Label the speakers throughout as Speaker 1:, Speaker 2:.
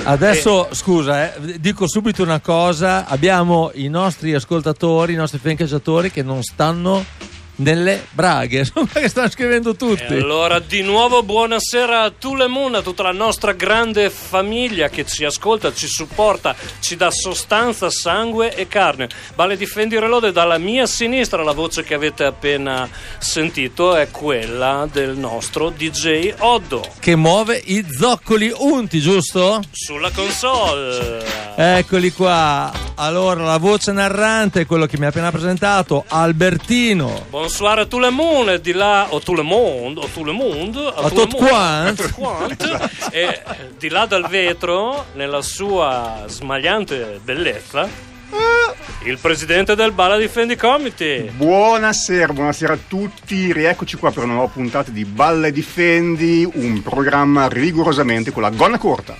Speaker 1: Adesso scusa, dico subito una cosa: abbiamo i nostri ascoltatori, i nostri fiancheggiatori che non stanno nelle braghe, che stanno scrivendo tutti.
Speaker 2: E allora di nuovo buonasera a tout le monde, a tutta la nostra grande famiglia che ci ascolta, ci supporta, ci dà sostanza, sangue e carne. Vale Difendi Reload. Dalla mia sinistra la voce che avete appena sentito è quella del nostro DJ Oddo,
Speaker 1: che muove i zoccoli unti, giusto?
Speaker 2: Sulla console.
Speaker 1: Eccoli qua. Allora, la voce narrante è quello che mi ha appena presentato, Albertino.
Speaker 2: Bonsoir a tout le monde, di là, o tout le monde,
Speaker 1: a tot quant.
Speaker 2: E di là dal vetro, nella sua smagliante bellezza, il presidente del Balla Difendi Committee.
Speaker 3: Buonasera a tutti, rieccoci qua per una nuova puntata di Balla e Difendi, un programma rigorosamente con la gonna corta.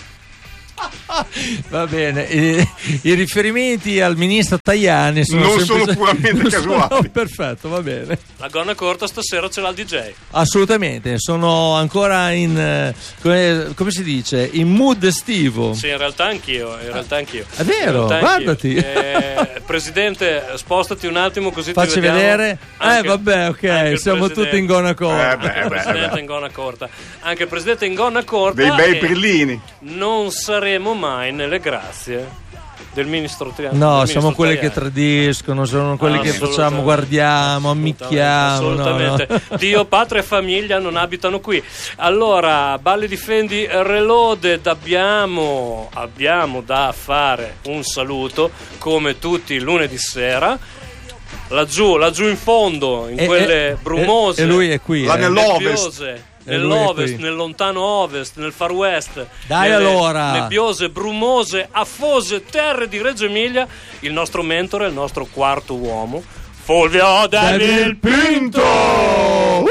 Speaker 1: Va bene, i riferimenti al ministro Tajani
Speaker 3: non sono puramente casuali.
Speaker 1: Perfetto, va bene.
Speaker 2: La gonna corta stasera ce l'ha il DJ.
Speaker 1: Assolutamente, sono ancora in come si dice, in mood estivo.
Speaker 2: Sì, in realtà anch'io.
Speaker 1: È vero, guardati.
Speaker 2: Presidente, spostati un attimo così
Speaker 1: facci
Speaker 2: ti vediamo.
Speaker 1: Vedere.
Speaker 2: Anche,
Speaker 1: vabbè, ok, siamo tutti in gonna corta.
Speaker 2: Il presidente in gonna corta. Anche il presidente in gonna corta.
Speaker 3: Dei bei brillini.
Speaker 2: Non saremo mai nelle grazie del ministro Tajani.
Speaker 1: No, siamo quelli che tradiscono, sono quelli che facciamo, guardiamo, ammicchiamo.
Speaker 2: Assolutamente. No. Dio, patria e famiglia non abitano qui. Allora, Balla e Difendi Reloaded, abbiamo da fare un saluto, come tutti il lunedì sera. Laggiù in fondo, in quelle brumose.
Speaker 1: E lui è qui.
Speaker 3: Là nell'ovest.
Speaker 2: Nell'ovest, nel lontano ovest, nel far west.
Speaker 1: Dai, allora.
Speaker 2: Nebbiose, brumose, affose terre di Reggio Emilia, il nostro mentore, il nostro quarto uomo, Fulvio Del Pinto.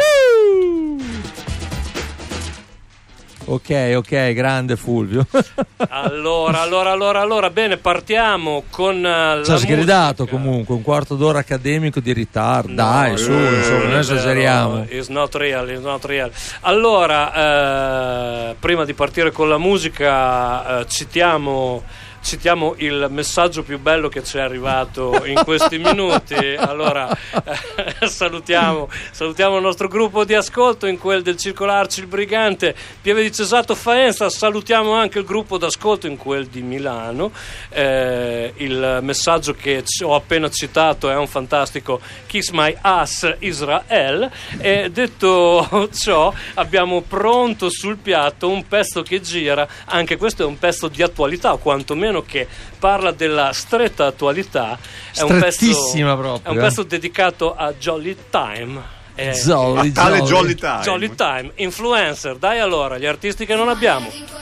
Speaker 1: Ok, grande Fulvio.
Speaker 2: Allora, bene, partiamo con la
Speaker 1: ci ha sgridato
Speaker 2: musica.
Speaker 1: Comunque un quarto d'ora accademico di ritardo. Dai, su, non esageriamo.
Speaker 2: It's not real. Allora, prima di partire con la musica, citiamo il messaggio più bello che ci è arrivato in questi minuti. Allora, salutiamo il nostro gruppo di ascolto, in quel del Circolarci il Brigante, Pieve di Cesato Faenza. Salutiamo anche il gruppo d'ascolto in quel di Milano. Il messaggio che ho appena citato è un fantastico Kiss My Ass Israel. E detto ciò, abbiamo pronto sul piatto un pezzo che gira. Anche questo è un pezzo di attualità, o quantomeno che parla della stretta attualità.
Speaker 1: Strettissima proprio.
Speaker 2: È un pezzo dedicato a Jolly Time.
Speaker 3: Jolly Time,
Speaker 2: Influencer. Dai, allora, gli artisti che non abbiamo.